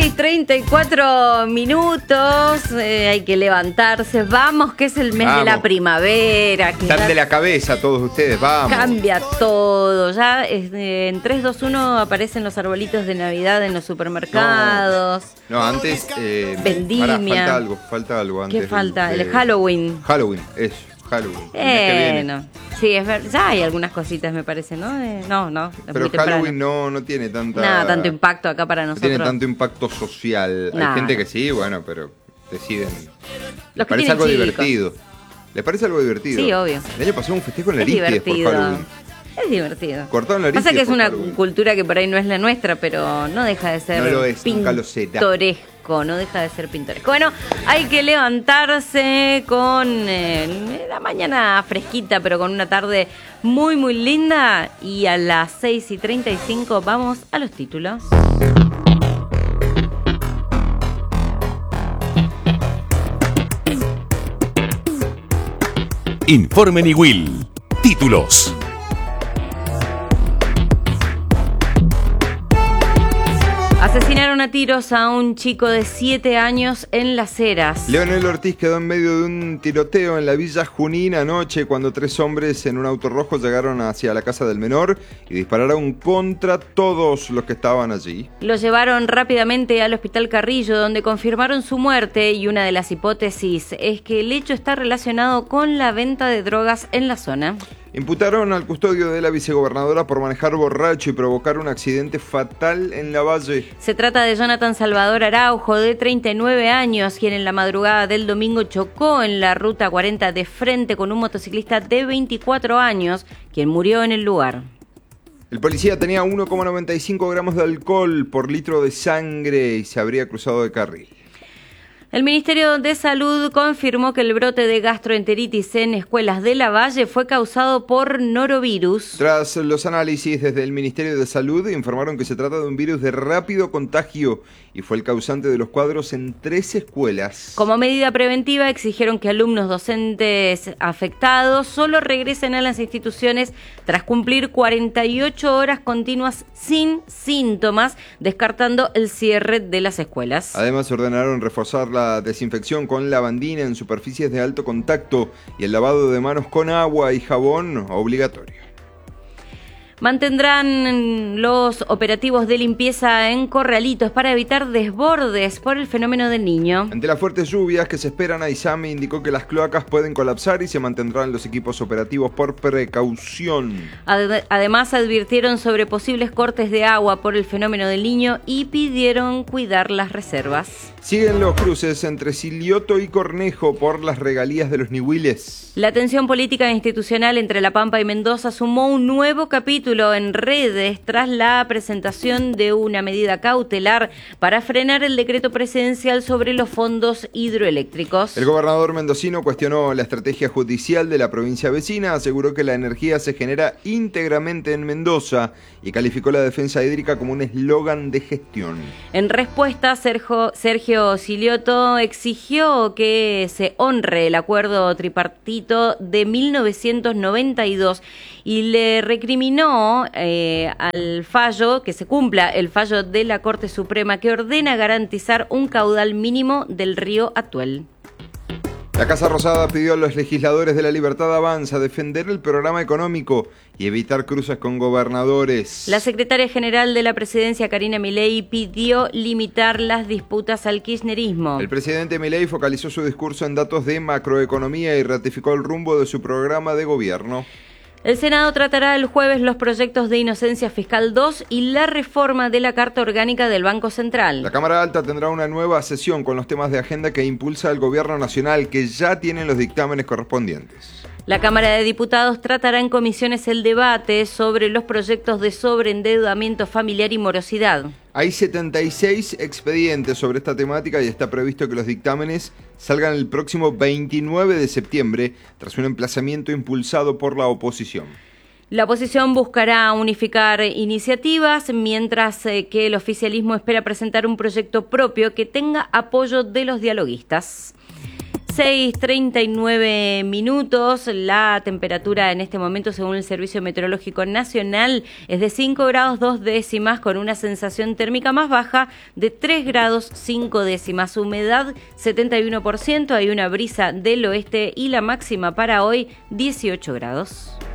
6:34, hay que levantarse, vamos, que es el mes de la primavera. Que están de la cabeza todos ustedes, vamos. Cambia todo, ya en 3, 2, 1 aparecen los arbolitos de Navidad en los supermercados. No, antes... vendimia. Falta algo antes. ¿Qué falta? El Halloween. Halloween. Sí, es verdad. Ya hay algunas cositas, me parece, ¿no? No. Pero Halloween no tiene tanto impacto acá para nosotros. No tiene tanto impacto social. Hay gente que sí, bueno, pero deciden. ¿Les parece algo divertido? ¿Les parece algo divertido? Sí, obvio. El año pasado un festejo en Aristides por Halloween. Es divertido. Cortaron la Aristides. Pasa que es una Halloween. cultura que por ahí no es la nuestra, pero no deja de ser pintoresco. No deja de ser pintoresco. Bueno, hay que levantarse con la mañana fresquita, pero con una tarde muy, muy linda. Y a las 6:35 vamos a los títulos. Informe Niwil. Títulos. Asesinaron a tiros a un chico de 7 años en Las Heras. Leonel Ortiz quedó en medio de un tiroteo en la Villa Junín anoche cuando 3 hombres en un auto rojo llegaron hacia la casa del menor y dispararon contra todos los que estaban allí. Lo llevaron rápidamente al Hospital Carrillo, donde confirmaron su muerte, y una de las hipótesis es que el hecho está relacionado con la venta de drogas en la zona. Imputaron al custodio de la vicegobernadora por manejar borracho y provocar un accidente fatal en Lavalle. Se trata de Jonathan Salvador Araujo, de 39 años, quien en la madrugada del domingo chocó en la ruta 40 de frente con un motociclista de 24 años, quien murió en el lugar. El policía tenía 1,95 gramos de alcohol por litro de sangre y se habría cruzado de carril. El Ministerio de Salud confirmó que el brote de gastroenteritis en escuelas de Lavalle fue causado por norovirus. Tras los análisis desde el Ministerio de Salud informaron que se trata de un virus de rápido contagio y fue el causante de los cuadros en 3 escuelas. Como medida preventiva exigieron que alumnos docentes afectados solo regresen a las instituciones tras cumplir 48 horas continuas sin síntomas, descartando el cierre de las escuelas. Además ordenaron reforzar la desinfección con lavandina en superficies de alto contacto y el lavado de manos con agua y jabón obligatorio. Mantendrán los operativos de limpieza en corralitos para evitar desbordes por el fenómeno del Niño. Ante las fuertes lluvias que se esperan, Aizami indicó que las cloacas pueden colapsar y se mantendrán los equipos operativos por precaución. Además, advirtieron sobre posibles cortes de agua por el fenómeno del Niño y pidieron cuidar las reservas. Siguen los cruces entre Silioto y Cornejo por las regalías de los nihuiles. La tensión política e institucional entre La Pampa y Mendoza sumó un nuevo capítulo en redes tras la presentación de una medida cautelar para frenar el decreto presidencial sobre los fondos hidroeléctricos. El gobernador mendocino cuestionó la estrategia judicial de la provincia vecina, aseguró que la energía se genera íntegramente en Mendoza y calificó la defensa hídrica como un eslogan de gestión. En respuesta, Sergio Silioto exigió que se honre el acuerdo tripartito de 1992 y le recriminó al fallo, que se cumpla el fallo de la Corte Suprema que ordena garantizar un caudal mínimo del río Atuel. La Casa Rosada pidió a los legisladores de La Libertad Avanza defender el programa económico y evitar cruces con gobernadores. La secretaria general de la presidencia, Karina Milei, pidió limitar las disputas al kirchnerismo. El presidente Milei focalizó su discurso en datos de macroeconomía y ratificó el rumbo de su programa de gobierno. El Senado tratará el jueves los proyectos de Inocencia Fiscal 2 y la reforma de la Carta Orgánica del Banco Central. La Cámara Alta tendrá una nueva sesión con los temas de agenda que impulsa el Gobierno Nacional, que ya tienen los dictámenes correspondientes. La Cámara de Diputados tratará en comisiones el debate sobre los proyectos de sobreendeudamiento familiar y morosidad. Hay 76 expedientes sobre esta temática y está previsto que los dictámenes salgan el próximo 29 de septiembre, tras un emplazamiento impulsado por la oposición. La oposición buscará unificar iniciativas, mientras que el oficialismo espera presentar un proyecto propio que tenga apoyo de los dialoguistas. 16:39 minutos. La temperatura en este momento, según el Servicio Meteorológico Nacional, es de 5 grados 2 décimas, con una sensación térmica más baja de 3 grados 5 décimas. Humedad 71%, hay una brisa del oeste y la máxima para hoy 18 grados.